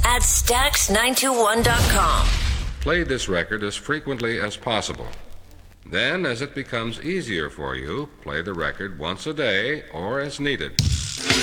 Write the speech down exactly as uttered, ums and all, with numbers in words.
at stax nine two one dot com. Play this record as frequently as possible. Then, as it becomes easier for you, play the record once a day or as needed.